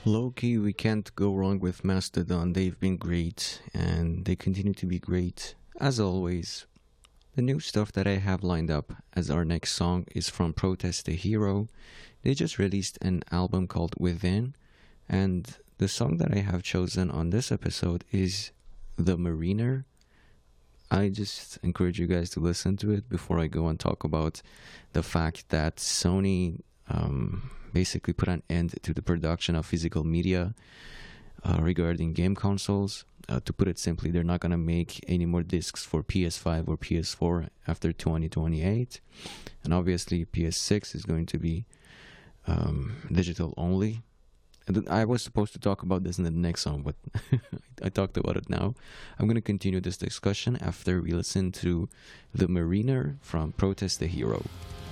Low key, we can't go wrong with Mastodon. They've been great, and they continue to be great, as always. The new stuff that I have lined up as our next song is from Protest the Hero. They just released an album called Within, and the song that I have chosen on this episode is The Mariner. I just encourage you guys to listen to it before I go and talk about the fact that Sony basically put an end to the production of physical media regarding game consoles. To put it simply, they're not going to make any more discs for PS5 or PS4 after 2028. And obviously, PS6 is going to be digital only. And I was supposed to talk about this in the next song, but I talked about it now. I'm going to continue this discussion after we listen to The Mariner from Protest the Hero.